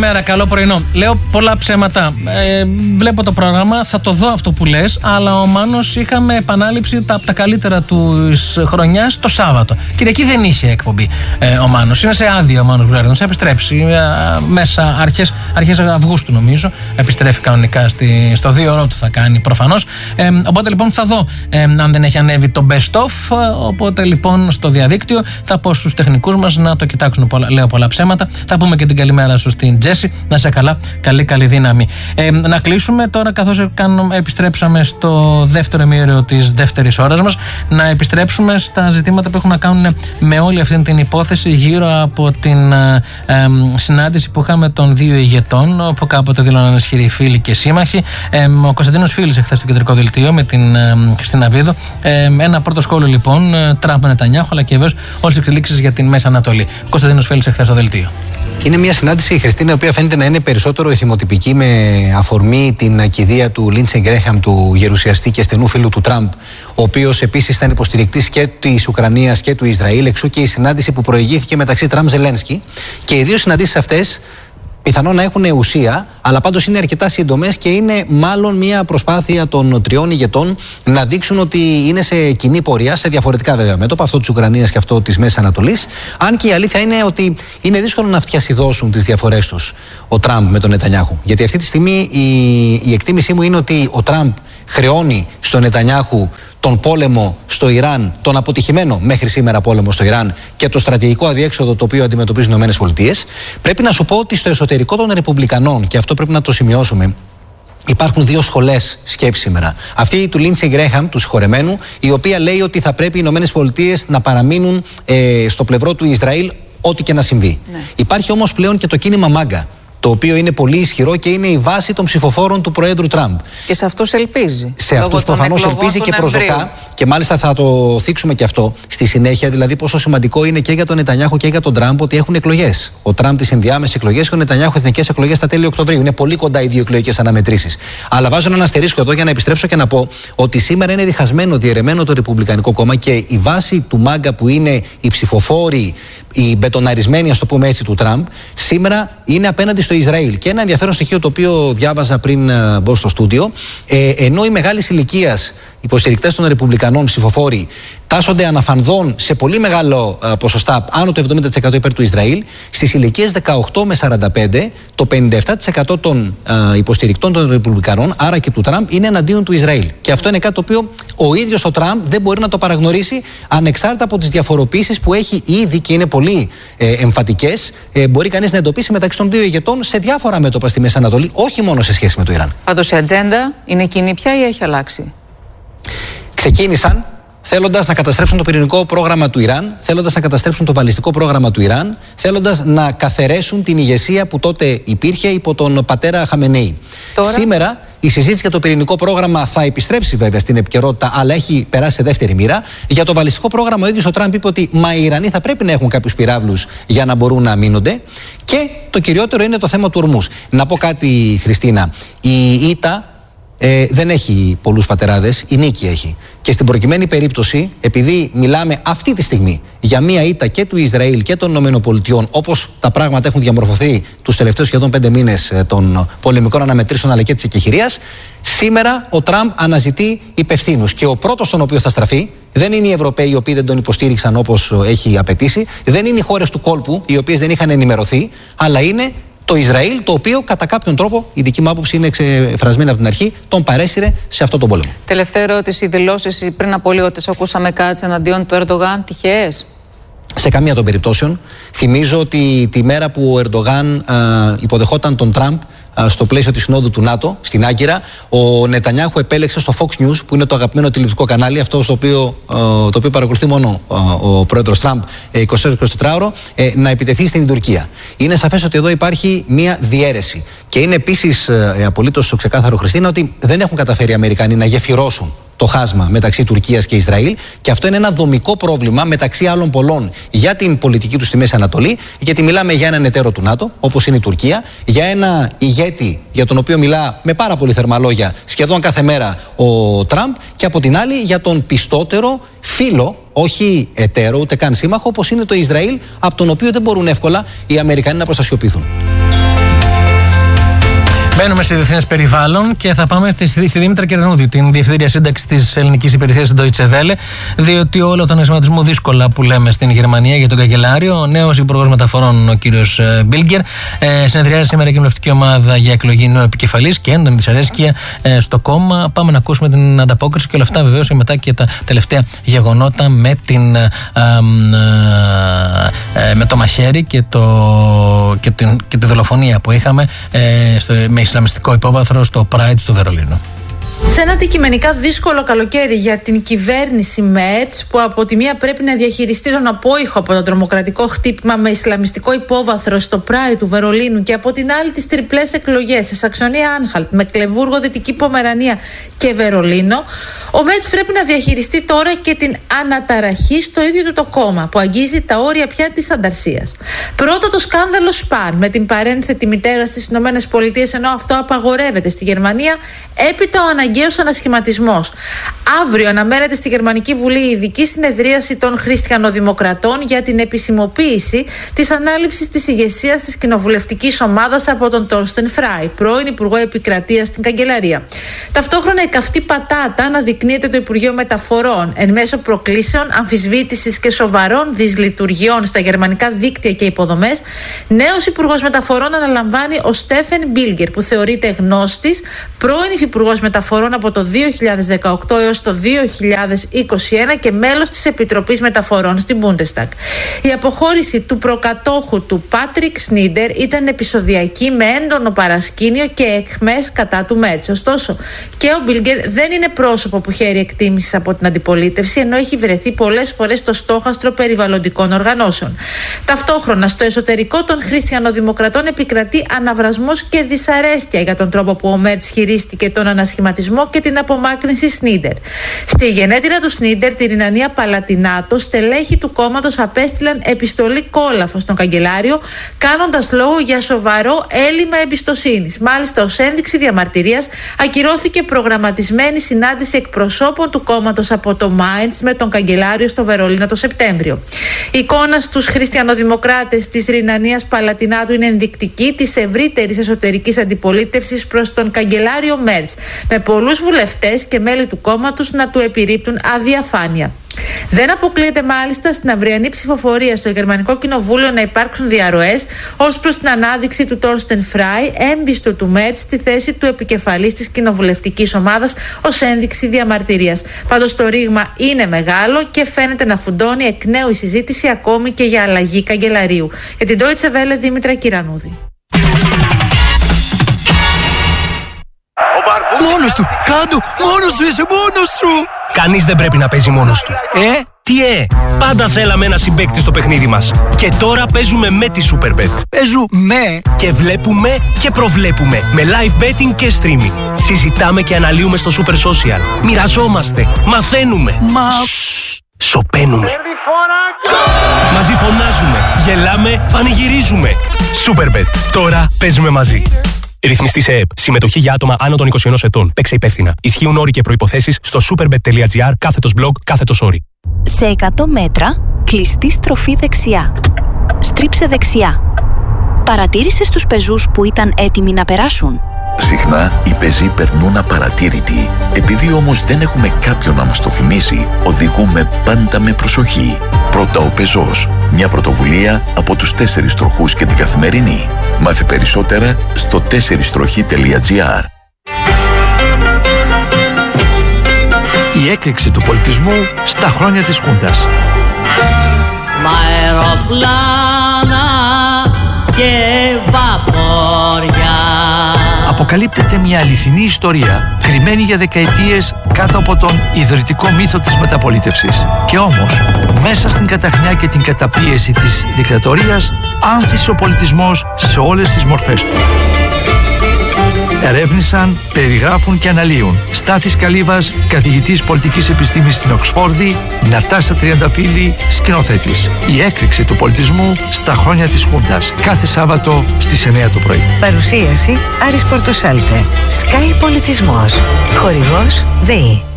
Καλημέρα, καλό πρωινό. Λέω πολλά ψέματα. Βλέπω το πρόγραμμα, θα το δω αυτό που λες, αλλά ο Μάνος είχαμε επανάληψη από τα καλύτερα της χρονιάς το Σάββατο. Κυριακή δεν είχε εκπομπή ο Μάνος. Είναι σε άδεια ο Μάνος Γουλάρδος. Θα επιστρέψει μέσα αρχές Αυγούστου, νομίζω. Επιστρέφει κανονικά στο 2ωρο του θα κάνει προφανώς. Οπότε λοιπόν θα δω αν δεν έχει ανέβει το best of. Οπότε λοιπόν στο διαδίκτυο θα πω στους τεχνικούς μας να το κοιτάξουν. Λέω πολλά ψέματα. Θα πούμε και την καλημέρα σου στην Τζέσι. Να είσαι καλά, καλή δύναμη. Να κλείσουμε τώρα, καθώς επιστρέψαμε στο δεύτερο ημίωρο της δεύτερης ώρας μας, να επιστρέψουμε στα ζητήματα που έχουν να κάνουν με όλη αυτή την υπόθεση γύρω από την συνάντηση που είχαμε των δύο ηγετών, που κάποτε δήλωναν ισχυροί φίλοι και σύμμαχοι. Ο Κωνσταντίνος Φίλης εχθές στο κεντρικό δελτίο με την Χριστίνα Βίδο. Ένα πρώτο σχόλιο λοιπόν, Τραμπ Νετανιάχου, αλλά και βεβαίως όλες τις εξελίξεις για την Μέση Ανατολή. Κωνσταντίνος Φίλης εχθές στο δελτίο. Είναι μια συνάντηση, η Χριστίνα, η οποία φαίνεται να είναι περισσότερο εθιμοτυπική, με αφορμή την κηδεία του Λίντσεϊ Γκρέχαμ, του γερουσιαστή και στενού φίλου του Τραμπ, ο οποίος επίσης ήταν υποστηρικτής και της Ουκρανίας και του Ισραήλ, εξού και η συνάντηση που προηγήθηκε μεταξύ Τραμπ-Ζελένσκι. Και οι δύο συναντήσεις αυτές πιθανόν να έχουν ουσία, αλλά πάντως είναι αρκετά σύντομες και είναι μάλλον μια προσπάθεια των τριών ηγετών να δείξουν ότι είναι σε κοινή πορεία, σε διαφορετικά βέβαια μέτωπα, αυτό της Ουκρανίας και αυτό της Μέσης Ανατολής. Αν και η αλήθεια είναι ότι είναι δύσκολο να φτιασιδώσουν τις διαφορές τους ο Τραμπ με τον Νετανιάχου. Γιατί αυτή τη στιγμή η εκτίμησή μου είναι ότι ο Τραμπ χρεώνει στον Νετανιάχου τον πόλεμο στο Ιράν, τον αποτυχημένο μέχρι σήμερα πόλεμο στο Ιράν και το στρατηγικό αδιέξοδο το οποίο αντιμετωπίζουν οι ΗΠΑ. Πρέπει να σου πω ότι στο εσωτερικό των Ρεπουμπλικανών, και αυτό πρέπει να το σημειώσουμε, υπάρχουν δύο σχολές σκέψης σήμερα. Αυτή του Λίντσεϊ Γκρέχαμ, του συγχωρεμένου, η οποία λέει ότι θα πρέπει οι ΗΠΑ να παραμείνουν στο πλευρό του Ισραήλ, ό,τι και να συμβεί. Ναι. Υπάρχει όμως πλέον και το κίνημα Μάγκα, το οποίο είναι πολύ ισχυρό και είναι η βάση των ψηφοφόρων του Προέδρου Τραμπ. Και σε αυτούς ελπίζει. Σε αυτούς προφανώς ελπίζει και προσδοκά. Και μάλιστα θα το θίξουμε και αυτό στη συνέχεια. Δηλαδή, πόσο σημαντικό είναι και για τον Νετανιάχου και για τον Τραμπ ότι έχουν εκλογές. Ο Τραμπ τις ενδιάμεσες εκλογές και ο Νετανιάχου εθνικές εκλογές στα τέλη Οκτωβρίου. Είναι πολύ κοντά οι δύο εκλογικές αναμετρήσεις. Αλλά βάζω έναν αστερίσκο εδώ για να επιστρέψω και να πω ότι σήμερα είναι διχασμένο, διαιρεμένο το Ρεπουμπλικανικό κόμμα και η βάση του Μάγκα, που είναι οι ψηφοφόροι, οι μπετοναρισμένοι, ας το πούμε έτσι, του Τραμπ, σήμερα είναι απέναντι στο Ισραήλ. Και ένα ενδιαφέρον στοιχείο το οποίο διάβαζα πριν μπω στο στούντιο, ενώ οι μεγάλης ηλικίας υποστηρικτές των Ρεπουμπλικανών ψηφοφόροι τάσσονται αναφανδόν σε πολύ μεγάλο ποσοστά, άνω το 70% υπέρ του Ισραήλ, στις ηλικίες 18 με 45, το 57% των υποστηρικτών των Ρεπουμπλικανών, άρα και του Τραμπ, είναι εναντίον του Ισραήλ. Και αυτό είναι κάτι το οποίο ο ίδιος ο Τραμπ δεν μπορεί να το παραγνωρίσει, ανεξάρτητα από τις διαφοροποιήσεις που έχει ήδη και είναι πολύ εμφατικές. Μπορεί κανείς να εντοπίσει μεταξύ των δύο ηγετών σε διάφορα μέτωπα στη Μέση Ανατολή, όχι μόνο σε σχέση με το Ιράν. Πάντως η ατζέντα είναι κοινή πια ή έχει αλλάξει? Ξεκίνησαν θέλοντας να καταστρέψουν το πυρηνικό πρόγραμμα του Ιράν, θέλοντας να καταστρέψουν το βαλιστικό πρόγραμμα του Ιράν, θέλοντας να καθαιρέσουν την ηγεσία που τότε υπήρχε υπό τον πατέρα Χαμενεή. Σήμερα η συζήτηση για το πυρηνικό πρόγραμμα θα επιστρέψει βέβαια στην επικαιρότητα, αλλά έχει περάσει σε δεύτερη μοίρα. Για το βαλιστικό πρόγραμμα ο ίδιος ο Τραμπ είπε ότι οι Ιρανοί θα πρέπει να έχουν κάποιους πυράβλους για να μπορούν να αμήνονται. Και το κυριότερο είναι το θέμα του Ορμούς. Να πω κάτι, Χριστίνα. Η ΙΤΑ δεν έχει πολλούς πατεράδες, η νίκη έχει. Και στην προκειμένη περίπτωση, επειδή μιλάμε αυτή τη στιγμή για μία ήττα και του Ισραήλ και των ΗΠΑ, όπως τα πράγματα έχουν διαμορφωθεί τους τελευταίους σχεδόν 5 μήνες των πολεμικών αναμετρήσεων αλλά και της εκεχηρίας, σήμερα ο Τραμπ αναζητεί υπευθύνους. Και ο πρώτος στον οποίο θα στραφεί δεν είναι οι Ευρωπαίοι, οι οποίοι δεν τον υποστήριξαν όπως έχει απαιτήσει, δεν είναι οι χώρες του κόλπου, οι οποίες δεν είχαν ενημερωθεί, αλλά είναι το Ισραήλ, το οποίο κατά κάποιον τρόπο, η δική μου άποψη είναι εξεφρασμένη από την αρχή, τον παρέσυρε σε αυτό τον πόλεμο. Τελευταία ερώτηση. Οι δηλώσεις πριν από λίγο τις ακούσαμε κάτι εναντίον του Ερντογάν, τυχαίες? Σε καμία των περιπτώσεων. Θυμίζω ότι τη μέρα που ο Ερντογάν υποδεχόταν τον Τραμπ στο πλαίσιο της συνόδου του ΝΑΤΟ στην Άγκυρα, ο Νετανιάχου επέλεξε στο Fox News, που είναι το αγαπημένο τηλεοπτικό κανάλι, αυτό το οποίο παρακολουθεί μόνο ο πρόεδρος Τραμπ 24-24ωρο, να επιτεθεί στην Τουρκία. Είναι σαφές ότι εδώ υπάρχει μία διαίρεση. Και είναι επίσης απολύτως ξεκάθαρο, Χριστίνα, ότι δεν έχουν καταφέρει οι Αμερικανοί να γεφυρώσουν το χάσμα μεταξύ Τουρκίας και Ισραήλ, και αυτό είναι ένα δομικό πρόβλημα μεταξύ άλλων πολλών για την πολιτική του στη Μέση Ανατολή, γιατί μιλάμε για έναν εταίρο του ΝΑΤΟ, όπως είναι η Τουρκία, για ένα ηγέτη για τον οποίο μιλά με πάρα πολύ θερμά λόγια σχεδόν κάθε μέρα ο Τραμπ, και από την άλλη για τον πιστότερο φίλο, όχι εταίρο ούτε καν σύμμαχο, όπως είναι το Ισραήλ, από τον οποίο δεν μπορούν εύκολα οι Αμερικανοί να προστασιοποιηθούν. Μπαίνουμε σε διεθνές περιβάλλον και θα πάμε στη Δήμητρα Κυρανούδη, την Διευθύντρια Σύνταξη της Ελληνικής Υπηρεσίας Deutsche Welle, διότι όλο τον σχηματισμό δύσκολα που λέμε στην Γερμανία για τον καγκελάριο. Ο νέος Υπουργός Μεταφορών, ο κύριος Μπίλγκερ, συνεδριάζει σήμερα η κοινοβουλευτική ομάδα για εκλογή νέου επικεφαλής και έντονη δυσαρέσκεια στο κόμμα. Πάμε να ακούσουμε την ανταπόκριση και όλα αυτά βεβαίως και μετά και τα τελευταία γεγονότα με το μαχαίρι και τη δολοφονία που είχαμε με ισλαμιστικό υπόβαθρο στο Pride του Βερολίνου. Σε ένα αντικειμενικά δύσκολο καλοκαίρι για την κυβέρνηση Μέρτς, που από τη μία πρέπει να διαχειριστεί τον απόϊχο από το τρομοκρατικό χτύπημα με ισλαμιστικό υπόβαθρο στο Pride του Βερολίνου και από την άλλη τις τριπλές εκλογές σε Σαξονία-Άνχαλτ, Μεκλεβούργο, Δυτική Πομερανία και Βερολίνο, ο Μέρτς πρέπει να διαχειριστεί τώρα και την αναταραχή στο ίδιο του το κόμμα, που αγγίζει τα όρια πια της ανταρσίας. Πρώτα το σκάνδαλο Σπαν με την παρένθετη μητέρα στις ΗΠΑ, ενώ αυτό απαγορεύεται στη Γερμανία, έπειτα ο αναγκαίος ανασχηματισμός. Αύριο αναμένεται στη Γερμανική Βουλή η ειδική συνεδρίαση των χριστιανοδημοκρατών για την επισημοποίηση της ανάληψης της ηγεσίας της κοινοβουλευτικής ομάδας από τον Τόρστεν Φράι, πρώην Υπουργό Επικρατείας στην Καγκελαρία. Ταυτόχρονα η καυτή πατάτα αναδεικνύεται το Υπουργείο Μεταφορών εν μέσω προκλήσεων, αμφισβήτησης και σοβαρών δυσλειτουργιών στα γερμανικά δίκτυα και υποδομές. Νέος Υπουργός Μεταφορών αναλαμβάνει ο Στέφεν Μπίλγκερ, που θεωρείται γνώστης, πρώην Υφυπουργός Μεταφορών από το 2018 έως το 2021 και μέλος της Επιτροπής Μεταφορών στην Bundestag. Η αποχώρηση του προκατόχου του Πάτρικ Σνίντερ ήταν επεισοδιακή, με έντονο παρασκήνιο και εκχμές κατά του Μέρτς. Ωστόσο, και ο Μπίλγκερ δεν είναι πρόσωπο που χαίρει εκτίμησης από την αντιπολίτευση, ενώ έχει βρεθεί πολλές φορές στο στόχαστρο περιβαλλοντικών οργανώσεων. Ταυτόχρονα, στο εσωτερικό των χριστιανοδημοκρατών επικρατεί αναβρασμός και δυσαρέσκεια για τον τρόπο που ο Μέρτς χειρίστηκε τον ανασχηματισμό και την απομάκρυνση Σνίντερ. Στη γενέτειρα του Σνίντερ, τη Ρινανία Παλατινάτο, στελέχη του κόμματος απέστειλαν επιστολή κόλαφο στον καγκελάριο, κάνοντας λόγο για σοβαρό έλλειμμα εμπιστοσύνης. Μάλιστα, ως ένδειξη διαμαρτυρίας, ακυρώθηκε προγραμματισμένη συνάντηση εκπροσώπων του κόμματος από το Μάιντς με τον καγκελάριο στο Βερολίνο το Σεπτέμβριο. Η εικόνα στους χριστιανοδημοκράτες της Ρινανίας Παλατινάτου είναι ενδεικτική της ευρύτερης εσωτερικής αντιπολίτευσης προς τον καγκελάριο Μέρτς, με πολλούς βουλευτές και μέλη του κόμματος να του επιρρύπτουν αδιαφάνεια. Δεν αποκλείεται μάλιστα στην αυριανή ψηφοφορία στο Γερμανικό Κοινοβούλιο να υπάρξουν διαρροές ως προς την ανάδειξη του Τόρστεν Φράι, έμπιστο του Μέρτς, στη θέση του επικεφαλής της κοινοβουλευτικής ομάδας, ως ένδειξη διαμαρτυρίας. Πάντως το ρήγμα είναι μεγάλο και φαίνεται να φουντώνει εκ νέου η συζήτηση ακόμη και για αλλαγή καγκελαρίου. Για την Deutsche Welle, Δήμητρα Κυρανούδη. Μόνος του! Κάντο! Μόνος σου! Είσαι μόνος σου! Κανείς δεν πρέπει να παίζει μόνος του. Τι πάντα θέλαμε ένα συμπαίκτη στο παιχνίδι μας. Και τώρα παίζουμε με τη Superbet. Παίζουμε και βλέπουμε και προβλέπουμε με live betting και streaming. Συζητάμε και αναλύουμε στο Super Social. Μοιραζόμαστε, μαθαίνουμε. Σωπαίνουμε. Μαζί φωνάζουμε, γελάμε, πανηγυρίζουμε. Superbet. Τώρα παίζουμε μαζί. Ρυθμιστή σε ΕΕΠ. Συμμετοχή για άτομα άνω των 21 ετών. Παίξε υπεύθυνα. Ισχύουν όροι και προϋποθέσεις στο superbet.gr/blog/όροι. Σε 100 μέτρα, κλειστή στροφή δεξιά. Στρίψε δεξιά. Παρατήρησες τους πεζούς που ήταν έτοιμοι να περάσουν? Συχνά οι πεζοί περνούν απαρατήρητοι. Επειδή όμως δεν έχουμε κάποιον να μας το θυμίσει, οδηγούμε πάντα με προσοχή. Πρώτα ο πεζός. Μια πρωτοβουλία από τους 4 τροχούς και την Καθημερινή. Μάθε περισσότερα στο 4stροχή.gr. Η έκρηξη του πολιτισμού στα χρόνια της Χούντας. Μ' αεροπλάνα και βαπόρια. Αποκαλύπτεται μια αληθινή ιστορία, κρυμμένη για δεκαετίες κάτω από τον ιδρυτικό μύθο της μεταπολίτευσης. Και όμως, μέσα στην καταχνιά και την καταπίεση της δικτατορίας, άνθησε ο πολιτισμός σε όλες τις μορφές του. Ερεύνησαν, περιγράφουν και αναλύουν Στάθης Καλύβας, καθηγητής πολιτικής επιστήμης στην Οξφόρδη, Νατάσα Τριανταφύλλη, σκηνοθέτης. Η έκρηξη του πολιτισμού στα χρόνια της Χούντας. Κάθε Σάββατο στις 9 το πρωί. Παρουσίαση Άρης Πορτοσάλτε. Sky Πολιτισμός. Χορηγός ΔΕΗ.